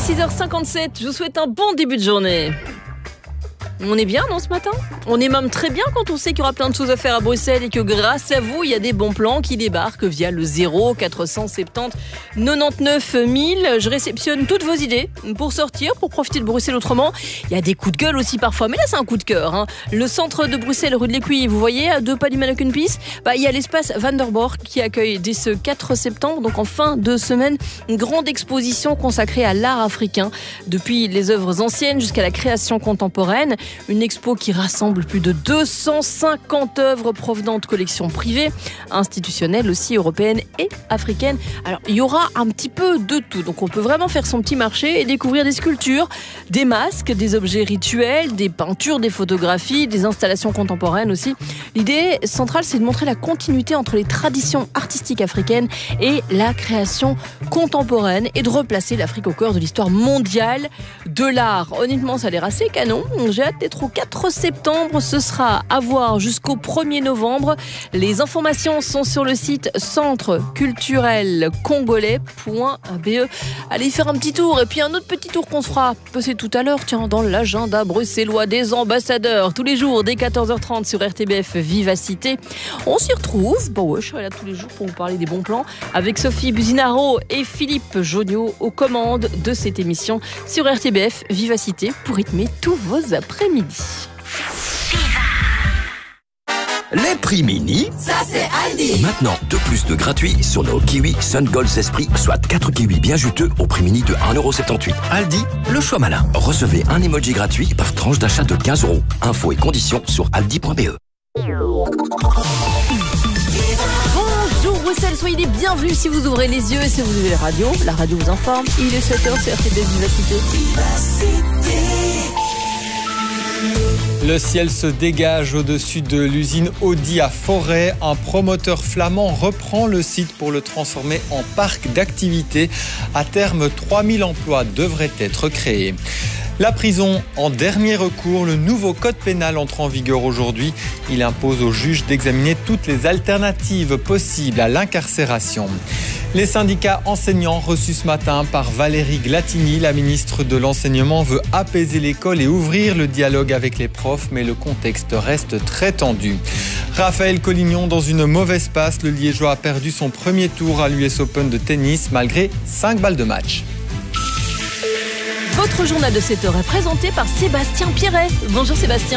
6h57, je vous souhaite un bon début de journée. On est bien, non, ce matin? On est même très bien quand on sait qu'il y aura plein de choses à faire à Bruxelles et que grâce à vous, il y a des bons plans qui débarquent via le 0470 99 000. Je réceptionne toutes vos idées pour sortir, pour profiter de Bruxelles autrement. Il y a des coups de gueule aussi parfois, mais là c'est un coup de cœur. Le centre de Bruxelles, rue de l'Écuyer, vous voyez, à 2 pas du Manneken-Pis, il y a l'espace Van der Borg qui accueille dès ce 4 septembre, donc en fin de semaine, une grande exposition consacrée à l'art africain, depuis les œuvres anciennes jusqu'à la création contemporaine. Une expo qui rassemble plus de 250 œuvres provenant de collections privées, institutionnelles aussi, européennes et africaines. Alors, il y aura un petit peu de tout. Donc, on peut vraiment faire son petit marché et découvrir des sculptures, des masques, des objets rituels, des peintures, des photographies, des installations contemporaines aussi. L'idée centrale, c'est de montrer la continuité entre les traditions artistiques africaines et la création contemporaine et de replacer l'Afrique au cœur de l'histoire mondiale de l'art. Honnêtement, ça a l'air assez canon. J'ai hâte d'être au 4 septembre. Ce sera à voir jusqu'au 1er novembre. Les informations sont sur le site centreculturelcongolais.be. Allez y faire un petit tour. Et puis un autre petit tour qu'on se fera passer tout à l'heure, dans l'agenda bruxellois des ambassadeurs. Tous les jours, dès 14h30 sur RTBF Vivacité. On s'y retrouve. Je serai là tous les jours pour vous parler des bons plans avec Sophie Buzinaro et Philippe Joniot aux commandes de cette émission sur RTBF Vivacité pour rythmer tous vos après-midi. Les prix mini, ça c'est Aldi. Maintenant, 2+2 gratuits sur nos kiwis Sun Gold Esprit, soit 4 kiwis bien juteux au prix mini de 1,78 €. Aldi, le choix malin. Recevez un emoji gratuit par tranche d'achat de 15 €. Infos et conditions sur aldi.be. Bonjour Bruxelles, soyez les bienvenus si vous ouvrez les yeux et si vous ouvrez la radio vous informe. Il est 7h sur RTBF Vivacité. Le ciel se dégage au-dessus de l'usine Audi à Forêt. Un promoteur flamand reprend le site pour le transformer en parc d'activités. À terme, 3000 emplois devraient être créés. La prison en dernier recours, le nouveau code pénal entre en vigueur aujourd'hui. Il impose aux juges d'examiner toutes les alternatives possibles à l'incarcération. Les syndicats enseignants reçus ce matin par Valérie Glatini, la ministre de l'Enseignement, veut apaiser l'école et ouvrir le dialogue avec les profs, mais le contexte reste très tendu. Raphaël Collignon dans une mauvaise passe, le Liégeois a perdu son premier tour à l'US Open de tennis malgré 5 balles de match. Votre journal de 7h est présenté par Sébastien Pierret. Bonjour Sébastien.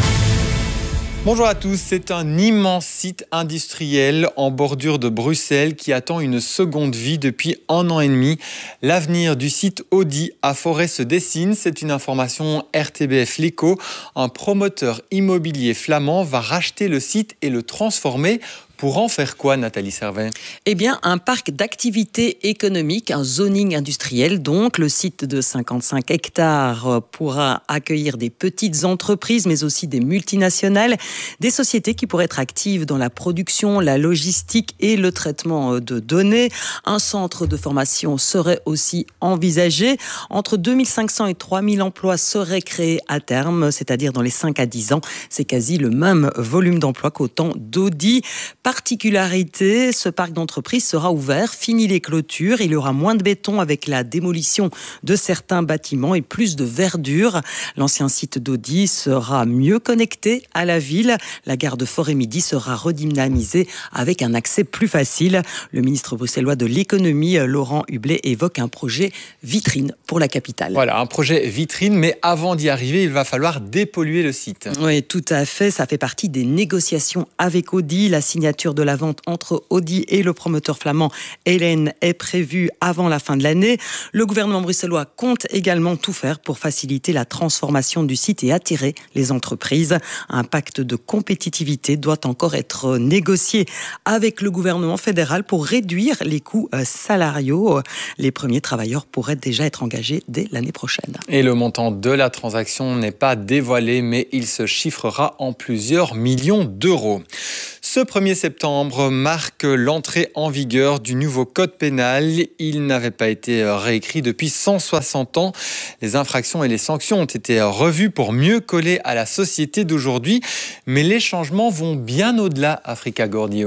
Bonjour à tous, c'est un immense site industriel en bordure de Bruxelles qui attend une seconde vie depuis 1 an et demi. L'avenir du site Audi à Forêt se dessine, c'est une information RTBF L'Écho. Un promoteur immobilier flamand va racheter le site et le transformer. Pour en faire quoi, Nathalie Servet? Un parc d'activités économiques, un zoning industriel. Donc, le site de 55 hectares pourra accueillir des petites entreprises, mais aussi des multinationales, des sociétés qui pourraient être actives dans la production, la logistique et le traitement de données. Un centre de formation serait aussi envisagé. Entre 2500 et 3000 emplois seraient créés à terme, c'est-à-dire dans les 5 à 10 ans. C'est quasi le même volume d'emplois qu'au temps d'Audi. Particularité, ce parc d'entreprise sera ouvert, fini les clôtures, il y aura moins de béton avec la démolition de certains bâtiments et plus de verdure. L'ancien site d'Audi sera mieux connecté à la ville. La gare de Forêt-Midi sera redynamisée avec un accès plus facile. Le ministre bruxellois de l'économie, Laurent Hublet, évoque un projet vitrine pour la capitale. Voilà, un projet vitrine, mais avant d'y arriver, il va falloir dépolluer le site. Oui, tout à fait. Ça fait partie des négociations avec Audi. La signature de la vente entre Audi et le promoteur flamand Hélène est prévue avant la fin de l'année. Le gouvernement bruxellois compte également tout faire pour faciliter la transformation du site et attirer les entreprises. Un pacte de compétitivité doit encore être négocié avec le gouvernement fédéral pour réduire les coûts salariaux. Les premiers travailleurs pourraient déjà être engagés dès l'année prochaine. Et le montant de la transaction n'est pas dévoilé, mais il se chiffrera en plusieurs millions d'euros. Ce 1er septembre marque l'entrée en vigueur du nouveau code pénal. Il n'avait pas été réécrit depuis 160 ans. Les infractions et les sanctions ont été revues pour mieux coller à la société d'aujourd'hui. Mais les changements vont bien au-delà, Africa Gordio.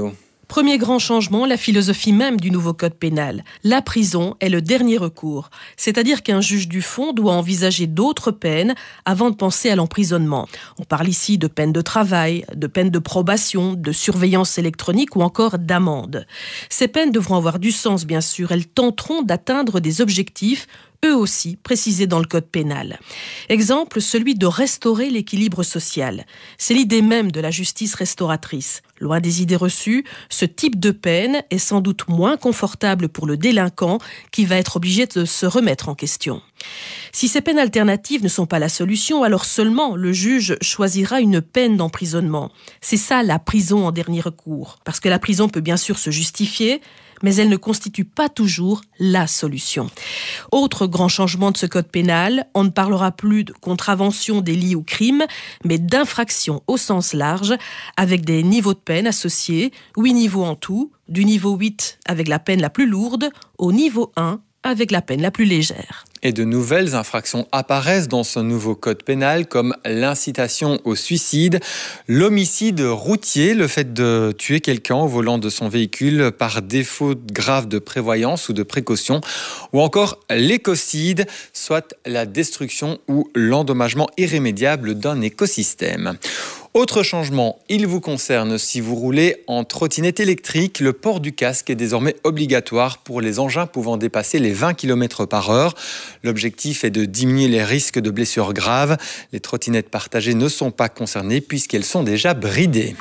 Premier grand changement, la philosophie même du nouveau code pénal. La prison est le dernier recours. C'est-à-dire qu'un juge du fond doit envisager d'autres peines avant de penser à l'emprisonnement. On parle ici de peine de travail, de peine de probation, de surveillance électronique ou encore d'amende. Ces peines devront avoir du sens, bien sûr. Elles tenteront d'atteindre des objectifs eux aussi précisés dans le code pénal. Exemple, celui de restaurer l'équilibre social. C'est l'idée même de la justice restauratrice. Loin des idées reçues, ce type de peine est sans doute moins confortable pour le délinquant qui va être obligé de se remettre en question. Si ces peines alternatives ne sont pas la solution, alors seulement le juge choisira une peine d'emprisonnement. C'est ça la prison en dernier recours. Parce que la prison peut bien sûr se justifier, mais elle ne constitue pas toujours la solution. Autre grand changement de ce code pénal, on ne parlera plus de contravention, délit ou crime, mais d'infraction au sens large, avec des niveaux de peine associés, 8 niveaux en tout, du niveau 8 avec la peine la plus lourde au niveau 1 avec la peine la plus légère. Et de nouvelles infractions apparaissent dans ce nouveau code pénal, comme l'incitation au suicide, l'homicide routier, le fait de tuer quelqu'un au volant de son véhicule par défaut grave de prévoyance ou de précaution, ou encore l'écocide, soit la destruction ou l'endommagement irrémédiable d'un écosystème. Autre changement, il vous concerne si vous roulez en trottinette électrique. Le port du casque est désormais obligatoire pour les engins pouvant dépasser les 20 km/h. L'objectif est de diminuer les risques de blessures graves. Les trottinettes partagées ne sont pas concernées puisqu'elles sont déjà bridées.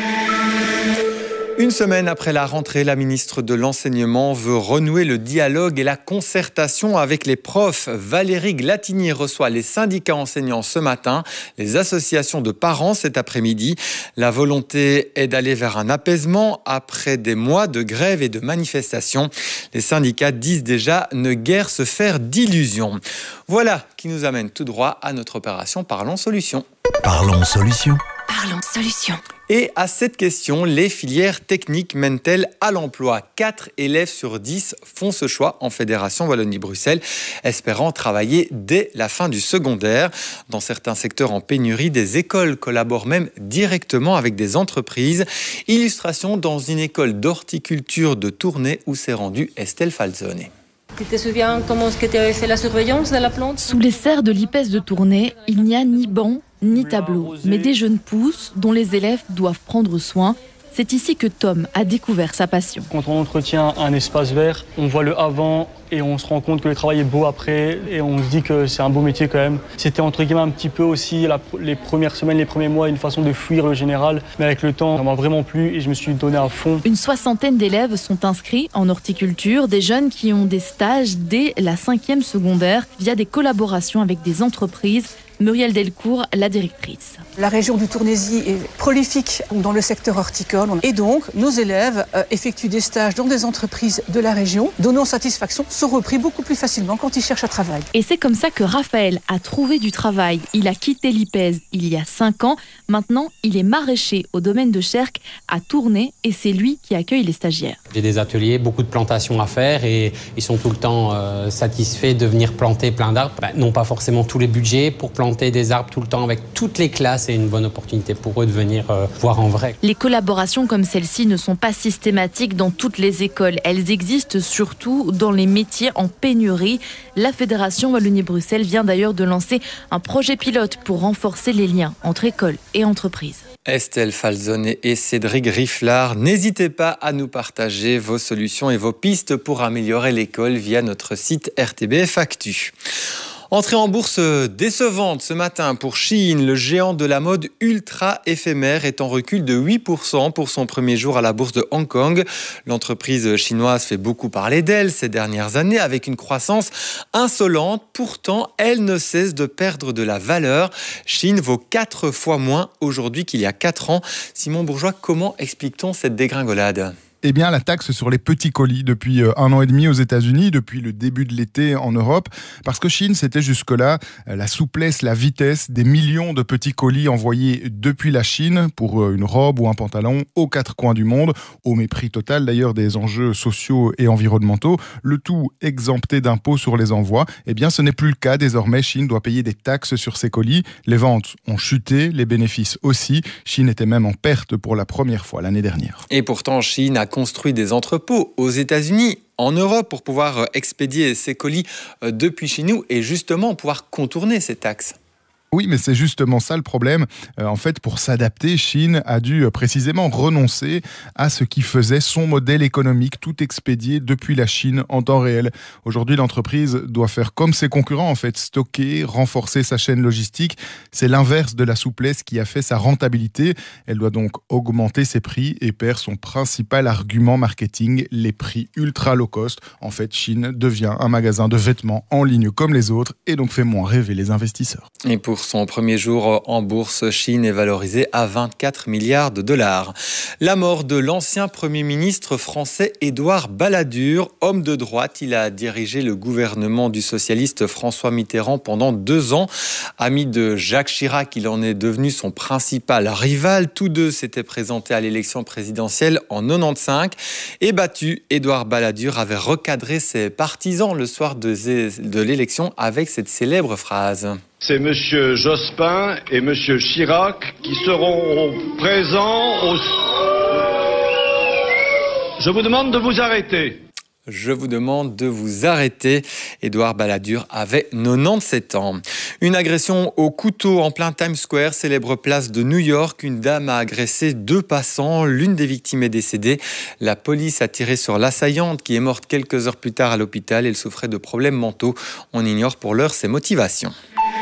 Une semaine après la rentrée, la ministre de l'Enseignement veut renouer le dialogue et la concertation avec les profs. Valérie Glatini reçoit les syndicats enseignants ce matin, les associations de parents cet après-midi. La volonté est d'aller vers un apaisement après des mois de grève et de manifestations. Les syndicats disent déjà ne guère se faire d'illusions. Voilà qui nous amène tout droit à notre opération Parlons Solutions. Parlons Solutions. Parlons Solutions. Et à cette question, les filières techniques mènent-elles à l'emploi ? 4 élèves sur 10 font ce choix en Fédération Wallonie-Bruxelles, espérant travailler dès la fin du secondaire. Dans certains secteurs en pénurie, des écoles collaborent même directement avec des entreprises. Illustration dans une école d'horticulture de Tournai où s'est rendue Estelle Falzone. Tu te souviens comment est-ce que tu avais fait la surveillance de la plante ? Sous les serres de l'IPES de Tournai, il n'y a ni banc ni tableau, mais des jeunes pousses dont les élèves doivent prendre soin. C'est ici que Tom a découvert sa passion. Quand on entretient un espace vert, on voit le avant et on se rend compte que le travail est beau après et on se dit que c'est un beau métier quand même. C'était entre guillemets un petit peu aussi les premières semaines, les premiers mois, une façon de fuir le général. Mais avec le temps, ça m'a vraiment plu et je me suis donné à fond. Une 60aine d'élèves sont inscrits en horticulture, des jeunes qui ont des stages dès la 5e secondaire via des collaborations avec des entreprises. Muriel Delcourt, la directrice. La région du Tournaisis est prolifique dans le secteur horticole et donc nos élèves effectuent des stages dans des entreprises de la région, donnant satisfaction, sont repris beaucoup plus facilement quand ils cherchent un travail. Et c'est comme ça que Raphaël a trouvé du travail. Il a quitté l'IPES il y a 5 ans. Maintenant, il est maraîcher au domaine de Cherc à Tournai et c'est lui qui accueille les stagiaires. J'ai des ateliers, beaucoup de plantations à faire et ils sont tout le temps satisfaits de venir planter plein d'arbres. Non pas forcément tous les budgets pour planter des arbres tout le temps avec toutes les classes et une bonne opportunité pour eux de venir voir en vrai. Les collaborations comme celle-ci ne sont pas systématiques dans toutes les écoles. Elles existent surtout dans les métiers en pénurie. La Fédération Wallonie-Bruxelles vient d'ailleurs de lancer un projet pilote pour renforcer les liens entre écoles et entreprises. Estelle Falzone et Cédric Rifflard, n'hésitez pas à nous partager vos solutions et vos pistes pour améliorer l'école via notre site RTBF Actu. Entrée en bourse décevante ce matin pour Shein, le géant de la mode ultra éphémère est en recul de 8% pour son premier jour à la bourse de Hong Kong. L'entreprise chinoise fait beaucoup parler d'elle ces dernières années avec une croissance insolente. Pourtant, elle ne cesse de perdre de la valeur. Shein vaut 4 fois moins aujourd'hui qu'il y a 4 ans. Simon Bourgeois, comment explique-t-on cette dégringolade ? Eh bien, la taxe sur les petits colis depuis 1 an et demi aux États-Unis, depuis le début de l'été en Europe. Parce que Chine, c'était jusque-là la souplesse, la vitesse des millions de petits colis envoyés depuis la Chine pour une robe ou un pantalon aux 4 coins du monde, au mépris total d'ailleurs des enjeux sociaux et environnementaux, le tout exempté d'impôts sur les envois. Eh bien, ce n'est plus le cas. Désormais, Chine doit payer des taxes sur ses colis. Les ventes ont chuté, les bénéfices aussi. Chine était même en perte pour la première fois l'année dernière. Et pourtant, Chine a construit des entrepôts aux États-Unis, en Europe, pour pouvoir expédier ces colis depuis chez nous et justement pouvoir contourner ces taxes. Oui, mais c'est justement ça le problème. En fait, pour s'adapter, Chine a dû précisément renoncer à ce qui faisait son modèle économique, tout expédié depuis la Chine en temps réel. Aujourd'hui, l'entreprise doit faire comme ses concurrents, en fait, stocker, renforcer sa chaîne logistique. C'est l'inverse de la souplesse qui a fait sa rentabilité. Elle doit donc augmenter ses prix et perd son principal argument marketing, les prix ultra low cost. En fait, Chine devient un magasin de vêtements en ligne comme les autres et donc fait moins rêver les investisseurs. Et pour son premier jour en bourse, Chine est valorisée à 24 milliards de dollars. La mort de l'ancien Premier ministre français Édouard Balladur, homme de droite, il a dirigé le gouvernement du socialiste François Mitterrand pendant 2 ans. Ami de Jacques Chirac, il en est devenu son principal rival. Tous deux s'étaient présentés à l'élection présidentielle en 95. Et battu, Édouard Balladur avait recadré ses partisans le soir de l'élection avec cette célèbre phrase. C'est M. Jospin et M. Chirac qui seront présents au... Je vous demande de vous arrêter. Je vous demande de vous arrêter. Édouard Balladur avait 97 ans. Une agression au couteau en plein Times Square, célèbre place de New York. Une dame a agressé 2 passants. L'une des victimes est décédée. La police a tiré sur l'assaillante qui est morte quelques heures plus tard à l'hôpital. Elle souffrait de problèmes mentaux. On ignore pour l'heure ses motivations.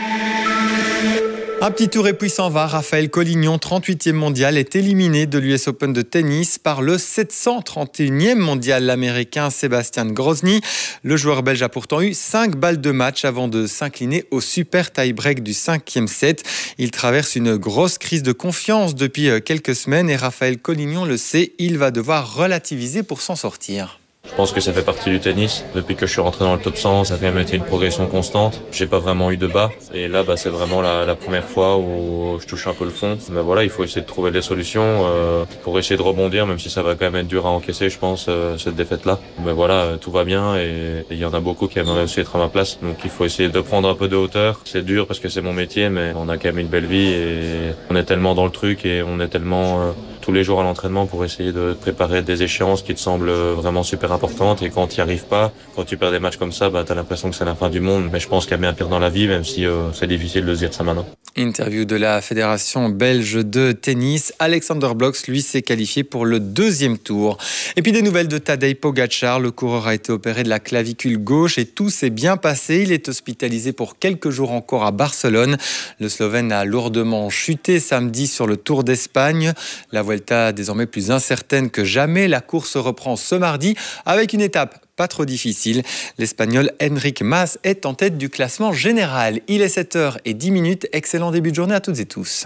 Un petit tour et puis s'en va. Raphaël Collignon, 38e mondial, est éliminé de l'US Open de tennis par le 731e mondial, l'américain Sébastien Grozny. Le joueur belge a pourtant eu 5 balles de match avant de s'incliner au super tie-break du 5e set. Il traverse une grosse crise de confiance depuis quelques semaines et Raphaël Collignon le sait, il va devoir relativiser pour s'en sortir. Je pense que ça fait partie du tennis. Depuis que je suis rentré dans le top 100, ça a quand même été une progression constante. J'ai pas vraiment eu de bas. Et là, c'est vraiment la première fois où je touche un peu le fond. Mais voilà, il faut essayer de trouver des solutions pour essayer de rebondir, même si ça va quand même être dur à encaisser, je pense, cette défaite-là. Mais voilà, tout va bien et il y en a beaucoup qui aimeraient aussi être à ma place. Donc il faut essayer de prendre un peu de hauteur. C'est dur parce que c'est mon métier, mais on a quand même une belle vie et on est tellement dans le truc et on est tellement tous les jours à l'entraînement pour essayer de préparer des échéances qui te semblent vraiment super importantes. Et quand tu n'y arrives pas, quand tu perds des matchs comme ça, t'as l'impression que c'est la fin du monde. Mais je pense qu'il y a bien pire dans la vie, même si c'est difficile de se dire ça maintenant. Interview de la Fédération belge de tennis. Alexander Blocks, lui, s'est qualifié pour le 2e tour. Et puis des nouvelles de Tadej Pogačar. Le coureur a été opéré de la clavicule gauche et tout s'est bien passé. Il est hospitalisé pour quelques jours encore à Barcelone. Le Slovène a lourdement chuté samedi sur le Tour d'Espagne. La Vuelta désormais plus incertaine que jamais. La course reprend ce mardi avec une étape pas trop difficile. L'Espagnol Enric Mas est en tête du classement général. Il est 7h10. Excellent début de journée à toutes et tous.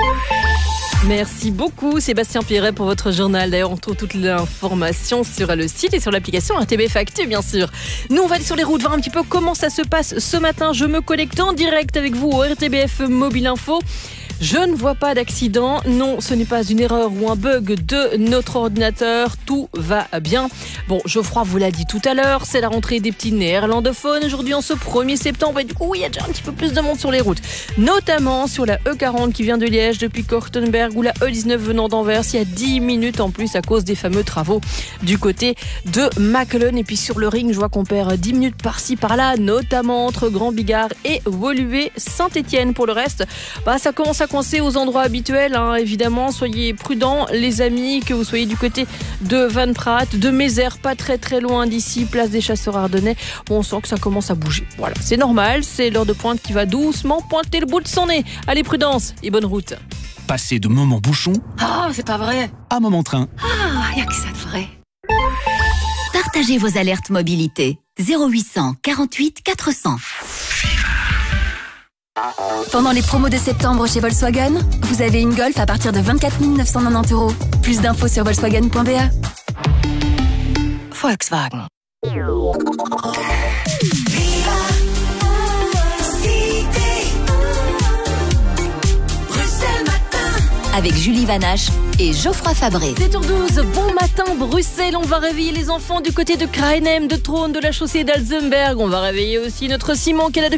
Merci beaucoup Sébastien Pierret pour votre journal. D'ailleurs, on trouve toute l'information sur le site et sur l'application RTBF Actu, bien sûr. Nous, on va aller sur les routes, voir un petit peu comment ça se passe ce matin. Je me connecte en direct avec vous au RTBF Mobile Info. Je ne vois pas d'accident. Non, ce n'est pas une erreur ou un bug de notre ordinateur. Tout va bien. Bon, Geoffroy vous l'a dit tout à l'heure, c'est la rentrée des petits néerlandophones. Aujourd'hui, en ce 1er septembre, et du coup, il y a déjà un petit peu plus de monde sur les routes. Notamment sur la E40 qui vient de Liège depuis Kortenberg ou la E19 venant d'Anvers. Il y a 10 minutes en plus à cause des fameux travaux du côté de Machelen. Et puis sur le ring, je vois qu'on perd 10 minutes par-ci, par-là, notamment entre Grand Bigard et Woluwe-Saint-Étienne. Pour le reste, ça commence à coincer aux endroits habituels, évidemment. Soyez prudents, les amis, que vous soyez du côté de Van Praat, de Mézère, pas très très loin d'ici, place des Chasseurs Ardennais. Bon, on sent que ça commence à bouger. Voilà, c'est normal, c'est l'heure de pointe qui va doucement pointer le bout de son nez. Allez, prudence et bonne route. Passez de moments bouchons c'est pas vrai. à moments train. Y a que ça de vrai. Partagez vos alertes mobilité. 0800 48 400. Pendant les promos de septembre chez Volkswagen, vous avez une Golf à partir de 24 990 €. Plus d'infos sur volkswagen.be. Volkswagen. Avec Julie Vanache et Geoffroy Fabré. 7h12, bon matin Bruxelles, on va réveiller les enfants du côté de Krainem, de Trône, de la chaussée d'Alzenberg. On va réveiller aussi notre Simon qui est là depuis